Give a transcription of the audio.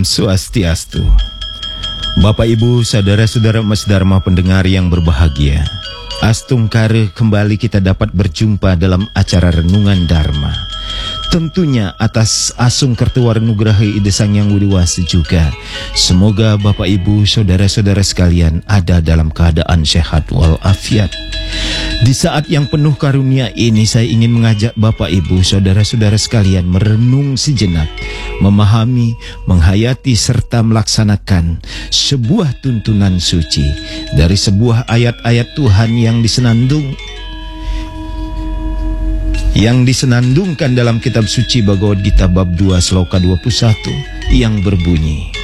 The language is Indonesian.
Om Swastiastu. Bapak Ibu, saudara-saudara Mas Dharma pendengar yang berbahagia, Astungkare kembali kita dapat berjumpa dalam acara Renungan Dharma. Tentunya atas Asung Kertuwarnugraha Ida Sang Hyang Widi Wasi juga. Semoga Bapak Ibu saudara-saudara sekalian ada dalam keadaan sehat walafiat. Di saat yang penuh karunia ini saya ingin mengajak Bapak Ibu saudara-saudara sekalian merenung sejenak, memahami, menghayati serta melaksanakan sebuah tuntunan suci dari sebuah ayat-ayat Tuhan yang disenandungkan dalam kitab suci Bhagavad Gita bab 2 sloka 21 yang berbunyi,